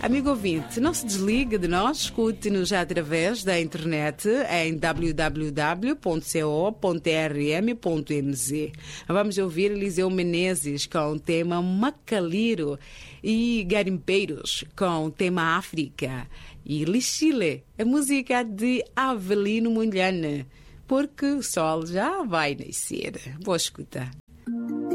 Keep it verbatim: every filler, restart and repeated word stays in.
Amigo ouvinte, não se desligue de nós, escute-nos já através da internet em w w w ponto co ponto r m ponto m z. Vamos ouvir Eliseu Menezes com o tema Macaliro e Garimpeiros com o tema África e Lixile, a música de Avelino Munhane, porque o sol já vai nascer. Boa escuta.